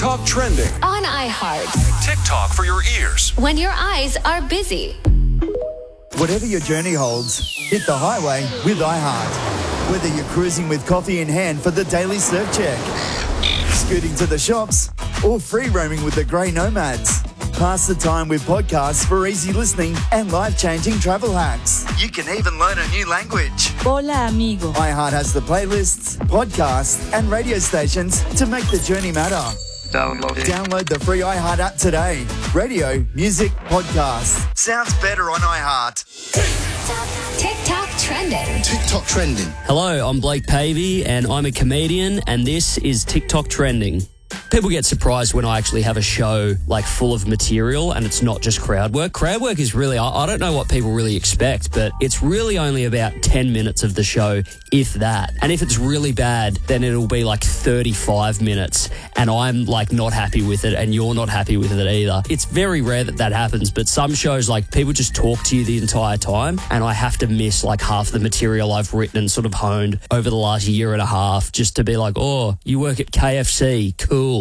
TikTok trending on iHeart. TikTok for your ears. When your eyes are busy. Whatever your journey holds, hit the highway with iHeart. Whether you're cruising with coffee in hand for the daily surf check, scooting to the shops, or free roaming with the grey nomads, pass the time with podcasts for easy listening and life-changing travel hacks. You can even learn a new language. Hola, amigo. iHeart has the playlists, podcasts, and radio stations to make the journey matter. Download the free iHeart app today. Radio, music, podcasts. Sounds better on iHeart. TikTok trending. TikTok trending. Hello, I'm Blake Pavey and I'm a comedian and this is TikTok trending. People get surprised when I actually have a show like full of material and it's not just crowd work. Crowd work is really, I don't know what people really expect, but it's really only about 10 minutes of the show, if that. And if it's really bad, then it'll be like 35 minutes and I'm like not happy with it and you're not happy with it either. It's very rare that happens, but some shows like people just talk to you the entire time and I have to miss like half the material I've written and sort of honed over the last year and a half just to be like, oh, you work at KFC, cool.